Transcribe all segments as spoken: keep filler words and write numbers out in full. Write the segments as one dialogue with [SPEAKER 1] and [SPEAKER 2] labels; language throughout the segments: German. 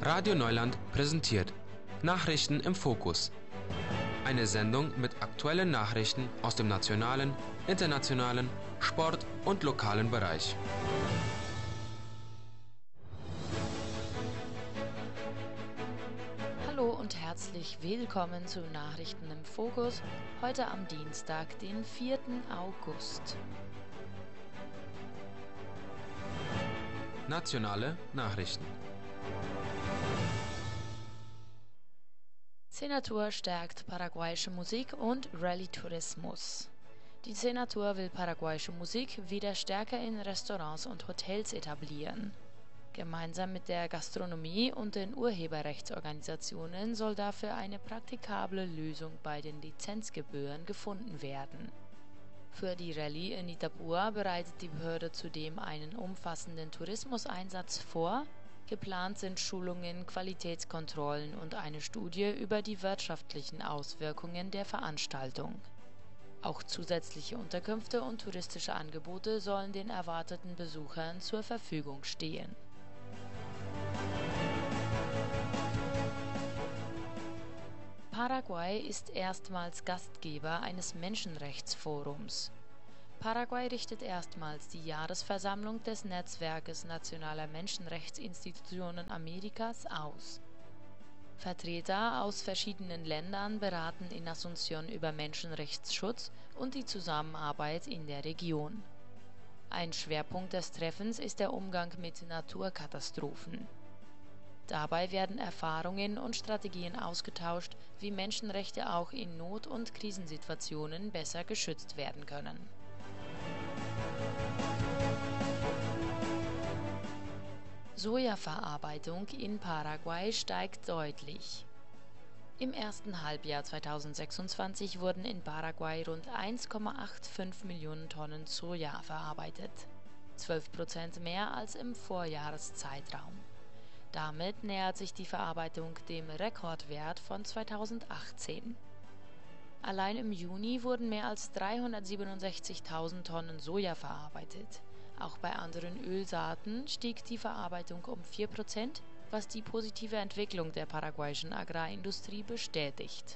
[SPEAKER 1] Radio Neuland präsentiert Nachrichten im Fokus. Eine Sendung mit aktuellen Nachrichten aus dem nationalen, internationalen, Sport- und lokalen Bereich.
[SPEAKER 2] Hallo und herzlich willkommen zu Nachrichten im Fokus, heute am Dienstag, den vierten August.
[SPEAKER 1] Nationale Nachrichten.
[SPEAKER 2] Senator stärkt paraguayische Musik und Rallye-Tourismus. Die Senatur will paraguayische Musik wieder stärker in Restaurants und Hotels etablieren. Gemeinsam mit der Gastronomie und den Urheberrechtsorganisationen soll dafür eine praktikable Lösung bei den Lizenzgebühren gefunden werden. Für die Rallye in Itapúa bereitet die Behörde zudem einen umfassenden Tourismuseinsatz vor. Geplant sind Schulungen, Qualitätskontrollen und eine Studie über die wirtschaftlichen Auswirkungen der Veranstaltung. Auch zusätzliche Unterkünfte und touristische Angebote sollen den erwarteten Besuchern zur Verfügung stehen. Paraguay ist erstmals Gastgeber eines Menschenrechtsforums. Paraguay richtet erstmals die Jahresversammlung des Netzwerkes nationaler Menschenrechtsinstitutionen Amerikas aus. Vertreter aus verschiedenen Ländern beraten in Asunción über Menschenrechtsschutz und die Zusammenarbeit in der Region. Ein Schwerpunkt des Treffens ist der Umgang mit Naturkatastrophen. Dabei werden Erfahrungen und Strategien ausgetauscht, wie Menschenrechte auch in Not- und Krisensituationen besser geschützt werden können. Sojaverarbeitung in Paraguay steigt deutlich. Im ersten Halbjahr zweitausendsechsundzwanzig wurden in Paraguay rund eins Komma fünfundachtzig Millionen Tonnen Soja verarbeitet, zwölf Prozent mehr als im Vorjahreszeitraum. Damit nähert sich die Verarbeitung dem Rekordwert von zweitausendachtzehn. Allein im Juni wurden mehr als dreihundertsiebenundsechzigtausend Tonnen Soja verarbeitet. Auch bei anderen Ölsaaten stieg die Verarbeitung um vier Prozent, was die positive Entwicklung der paraguayischen Agrarindustrie bestätigt.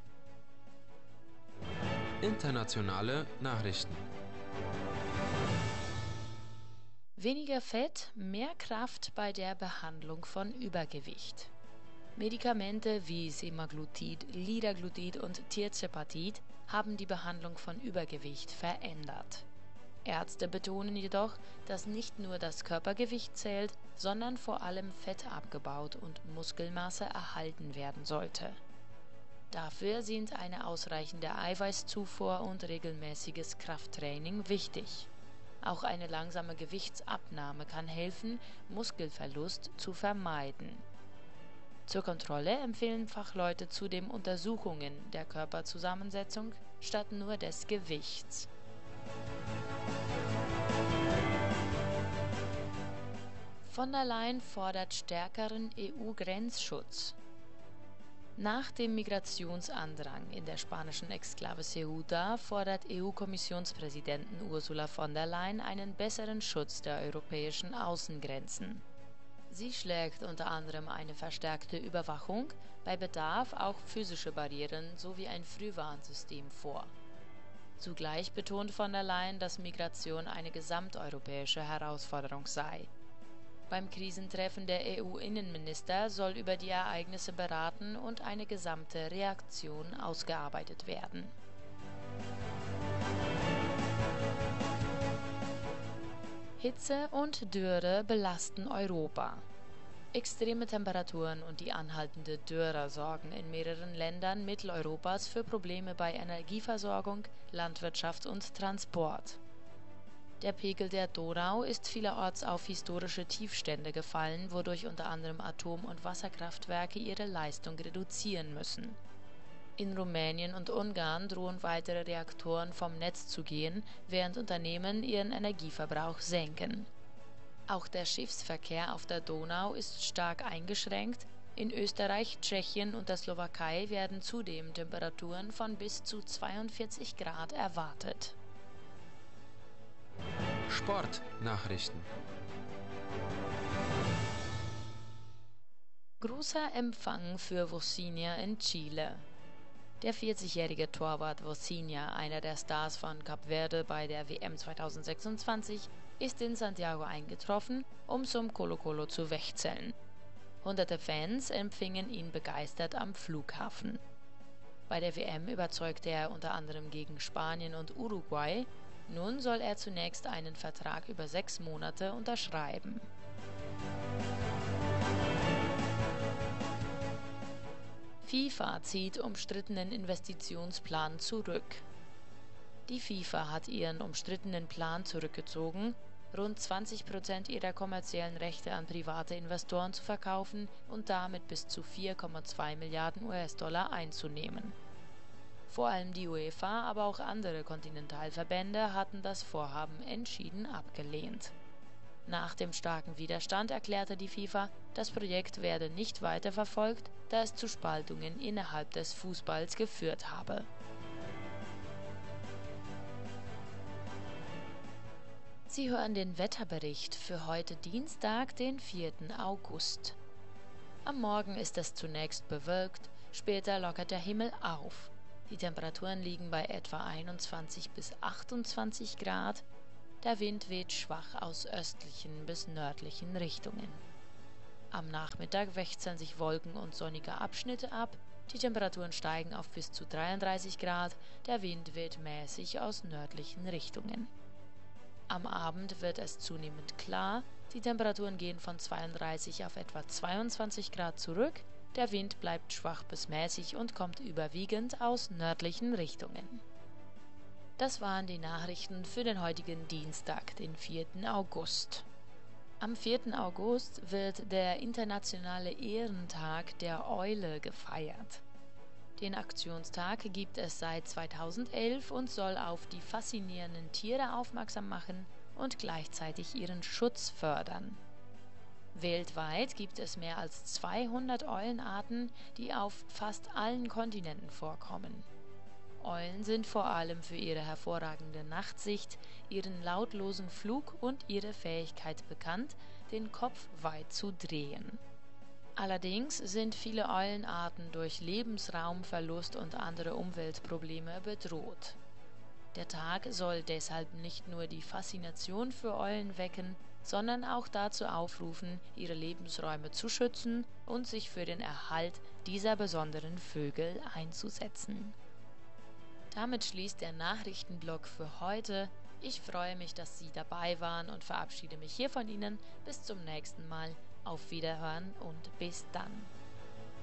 [SPEAKER 1] Internationale Nachrichten.
[SPEAKER 2] Weniger Fett, mehr Kraft bei der Behandlung von Übergewicht. Medikamente wie Semaglutid, Liraglutid und Tirzepatid haben die Behandlung von Übergewicht verändert. Ärzte betonen jedoch, dass nicht nur das Körpergewicht zählt, sondern vor allem Fett abgebaut und Muskelmasse erhalten werden sollte. Dafür sind eine ausreichende Eiweißzufuhr und regelmäßiges Krafttraining wichtig. Auch eine langsame Gewichtsabnahme kann helfen, Muskelverlust zu vermeiden. Zur Kontrolle empfehlen Fachleute zudem Untersuchungen der Körperzusammensetzung statt nur des Gewichts. Von der Leyen fordert stärkeren E U-Grenzschutz. Nach dem Migrationsandrang in der spanischen Exklave Ceuta fordert E U-Kommissionspräsidentin Ursula von der Leyen einen besseren Schutz der europäischen Außengrenzen. Sie schlägt unter anderem eine verstärkte Überwachung, bei Bedarf auch physische Barrieren sowie ein Frühwarnsystem vor. Zugleich betont von der Leyen, dass Migration eine gesamteuropäische Herausforderung sei. Beim Krisentreffen der E U-Innenminister soll über die Ereignisse beraten und eine gesamte Reaktion ausgearbeitet werden. Hitze und Dürre belasten Europa. Extreme Temperaturen und die anhaltende Dürre sorgen in mehreren Ländern Mitteleuropas für Probleme bei Energieversorgung, Landwirtschaft und Transport. Der Pegel der Donau ist vielerorts auf historische Tiefstände gefallen, wodurch unter anderem Atom- und Wasserkraftwerke ihre Leistung reduzieren müssen. In Rumänien und Ungarn drohen weitere Reaktoren vom Netz zu gehen, während Unternehmen ihren Energieverbrauch senken. Auch der Schiffsverkehr auf der Donau ist stark eingeschränkt. In Österreich, Tschechien und der Slowakei werden zudem Temperaturen von bis zu zweiundvierzig Grad erwartet.
[SPEAKER 1] Sportnachrichten.
[SPEAKER 2] Großer Empfang für Vozinha in Chile. Der vierzigjährige Torwart Vozinha, einer der Stars von Kap Verde bei der W M zweitausendsechsundzwanzig, ist in Santiago eingetroffen, um zum Colo-Colo zu wechseln. Hunderte Fans empfingen ihn begeistert am Flughafen. Bei der W M überzeugte er unter anderem gegen Spanien und Uruguay. Nun soll er zunächst einen Vertrag über sechs Monate unterschreiben. FIFA zieht umstrittenen Investitionsplan zurück. Die FIFA hat ihren umstrittenen Plan zurückgezogen, rund zwanzig Prozent ihrer kommerziellen Rechte an private Investoren zu verkaufen und damit bis zu vier Komma zwei Milliarden U S-Dollar einzunehmen. Vor allem die UEFA, aber auch andere Kontinentalverbände hatten das Vorhaben entschieden abgelehnt. Nach dem starken Widerstand erklärte die FIFA, das Projekt werde nicht weiterverfolgt, da es zu Spaltungen innerhalb des Fußballs geführt habe. Sie hören den Wetterbericht für heute Dienstag, den vierten August. Am Morgen ist es zunächst bewölkt, später lockert der Himmel auf. Die Temperaturen liegen bei etwa einundzwanzig bis achtundzwanzig Grad. Der Wind weht schwach aus östlichen bis nördlichen Richtungen. Am Nachmittag wechseln sich Wolken und sonnige Abschnitte ab. Die Temperaturen steigen auf bis zu dreiunddreißig Grad. Der Wind weht mäßig aus nördlichen Richtungen. Am Abend wird es zunehmend klar. Die Temperaturen gehen von zweiunddreißig auf etwa zweiundzwanzig Grad zurück. Der Wind bleibt schwach bis mäßig und kommt überwiegend aus nördlichen Richtungen. Das waren die Nachrichten für den heutigen Dienstag, den vierten August. Am vierten August wird der internationale Ehrentag der Eule gefeiert. Den Aktionstag gibt es seit zweitausendelf und soll auf die faszinierenden Tiere aufmerksam machen und gleichzeitig ihren Schutz fördern. Weltweit gibt es mehr als zweihundert Eulenarten, die auf fast allen Kontinenten vorkommen. Eulen sind vor allem für ihre hervorragende Nachtsicht, ihren lautlosen Flug und ihre Fähigkeit bekannt, den Kopf weit zu drehen. Allerdings sind viele Eulenarten durch Lebensraumverlust und andere Umweltprobleme bedroht. Der Tag soll deshalb nicht nur die Faszination für Eulen wecken, sondern auch dazu aufrufen, ihre Lebensräume zu schützen und sich für den Erhalt dieser besonderen Vögel einzusetzen. Damit schließt der Nachrichtenblock für heute. Ich freue mich, dass Sie dabei waren und verabschiede mich hier von Ihnen. Bis zum nächsten Mal. Auf Wiederhören und bis dann.